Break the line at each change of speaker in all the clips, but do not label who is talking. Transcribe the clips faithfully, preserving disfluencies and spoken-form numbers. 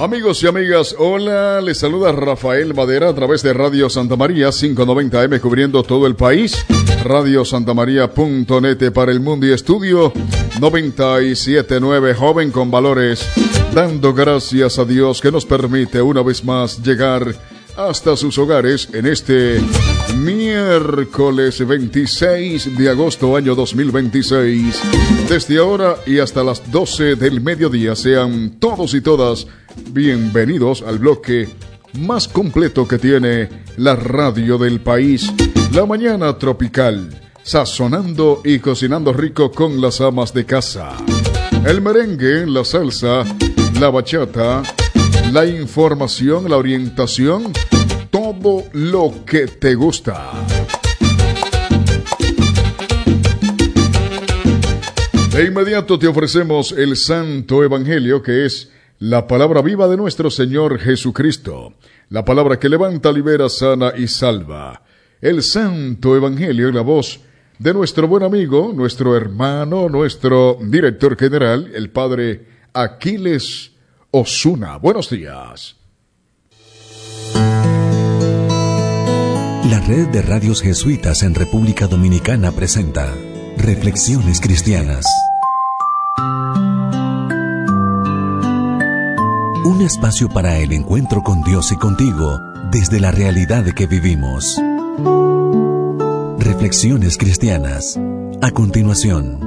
Amigos y amigas, hola, les saluda Rafael Madera a través de Radio Santa María quinientos noventa eme cubriendo todo el país, radio santa maría punto net para el mundo y estudio noventa y siete punto nueve Joven con Valores, dando gracias a Dios que nos permite una vez más llegar hasta sus hogares en este miércoles veintiséis de agosto año dos mil veintiséis. Desde ahora y hasta las doce del mediodía sean todos y todas bienvenidos al bloque más completo que tiene la radio del país, la mañana tropical, sazonando y cocinando rico con las amas de casa. El merengue, la salsa, la bachata, la información, la orientación, todo lo que te gusta. De inmediato te ofrecemos el Santo Evangelio, que es la palabra viva de nuestro Señor Jesucristo, la palabra que levanta, libera, sana y salva. El Santo Evangelio en la voz de nuestro buen amigo, nuestro hermano, nuestro director general, el Padre Aquiles Osuna. Buenos días.
La Red de Radios Jesuitas en República Dominicana presenta Reflexiones Cristianas. Un espacio para el encuentro con Dios y contigo desde la realidad que vivimos. Reflexiones Cristianas. A continuación.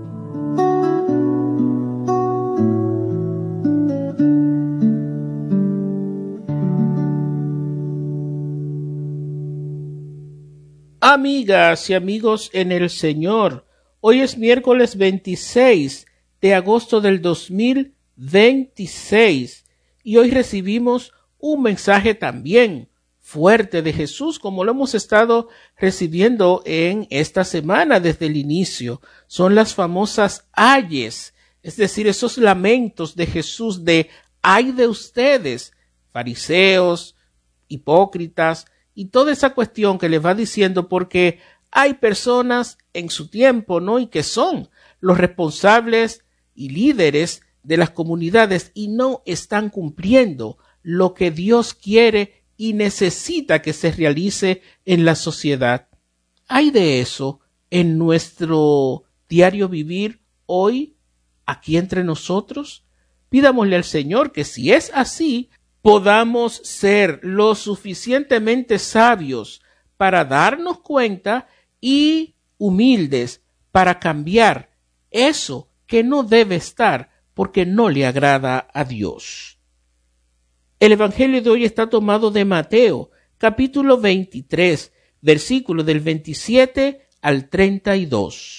Amigas y amigos en el Señor, hoy es miércoles veintiséis de agosto del dos mil veintiséis y hoy recibimos un mensaje también fuerte de Jesús, como lo hemos estado recibiendo en esta semana desde el inicio. Son las famosas ayes, es decir, esos lamentos de Jesús de ay de ustedes, fariseos, hipócritas, y toda esa cuestión que les va diciendo, porque hay personas en su tiempo, ¿no? Y que son los responsables y líderes de las comunidades y no están cumpliendo lo que Dios quiere y necesita que se realice en la sociedad. ¿Hay de eso en nuestro diario vivir hoy, aquí entre nosotros? Pidámosle al Señor que si es así, podamos ser lo suficientemente sabios para darnos cuenta y humildes para cambiar eso que no debe estar porque no le agrada a Dios. El Evangelio de hoy está tomado de Mateo, capítulo veintitrés, versículo del veintisiete al treinta y dos.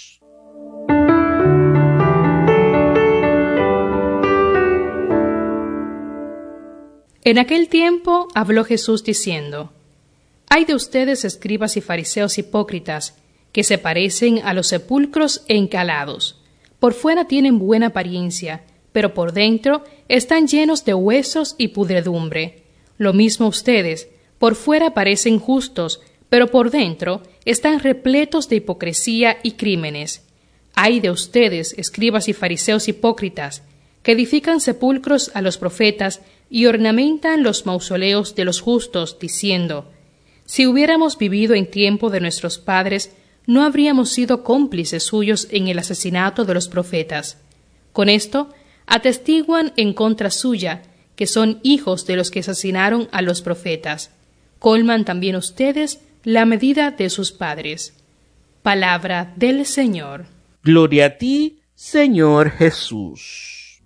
En aquel tiempo habló Jesús diciendo: Ay de ustedes, escribas y fariseos hipócritas, que se parecen a los sepulcros encalados. Por fuera tienen buena apariencia, pero por dentro están llenos de huesos y pudredumbre. Lo mismo ustedes, por fuera parecen justos, pero por dentro están repletos de hipocresía y crímenes. Ay de ustedes, escribas y fariseos hipócritas, que edifican sepulcros a los profetas y ornamentan los mausoleos de los justos, diciendo: Si hubiéramos vivido en tiempo de nuestros padres, no habríamos sido cómplices suyos en el asesinato de los profetas. Con esto, atestiguan en contra suya que son hijos de los que asesinaron a los profetas. Colman también ustedes la medida de sus padres. Palabra del Señor.
Gloria a ti, Señor Jesús.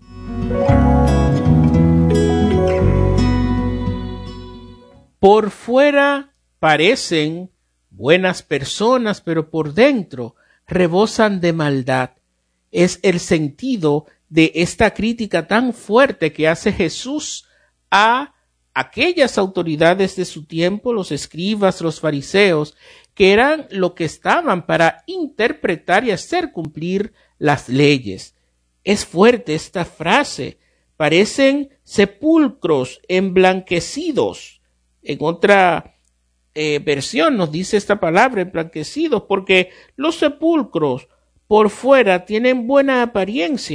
Por fuera parecen buenas personas, pero por dentro rebosan de maldad. Es el sentido de esta crítica tan fuerte que hace Jesús a aquellas autoridades de su tiempo, los escribas, los fariseos, que eran lo que estaban para interpretar y hacer cumplir las leyes. Es fuerte esta frase. Parecen sepulcros emblanquecidos. En otra eh, versión nos dice esta palabra, emblanquecidos, porque los sepulcros por fuera tienen buena apariencia,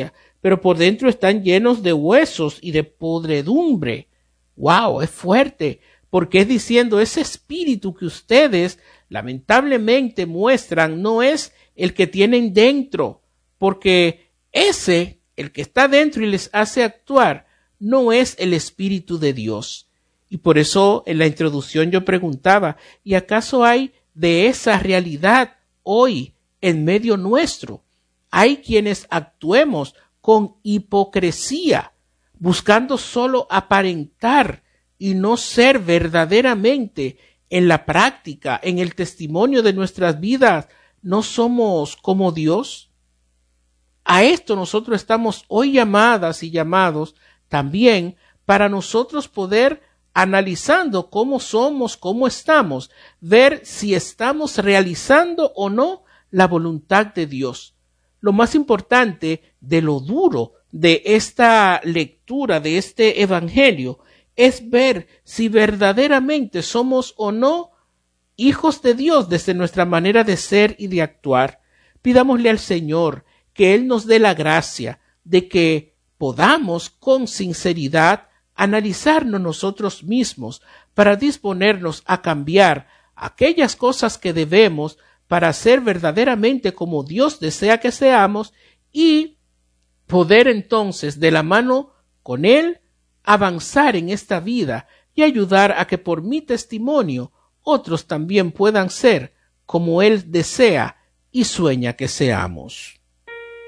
pero por dentro están llenos de huesos y de podredumbre. ¡Wow! Es fuerte, porque es diciendo, ese espíritu que ustedes lamentablemente muestran no es el que tienen dentro, porque ese, el que está dentro y les hace actuar, no es el Espíritu de Dios. Y por eso en la introducción yo preguntaba, ¿y acaso hay de esa realidad hoy en medio nuestro? Hay quienes actuemos con hipocresía, buscando solo aparentar y no ser verdaderamente en la práctica, en el testimonio de nuestras vidas, ¿no somos como Dios? A esto nosotros estamos hoy llamadas y llamados también para nosotros poder, analizando cómo somos, cómo estamos, ver si estamos realizando o no la voluntad de Dios. Lo más importante de lo duro de esta lectura, de este evangelio, es ver si verdaderamente somos o no hijos de Dios desde nuestra manera de ser y de actuar. Pidámosle al Señor que Él nos dé la gracia de que podamos con sinceridad analizarnos nosotros mismos para disponernos a cambiar aquellas cosas que debemos para ser verdaderamente como Dios desea que seamos y poder entonces de la mano con Él avanzar en esta vida y ayudar a que por mi testimonio otros también puedan ser como Él desea y sueña que seamos.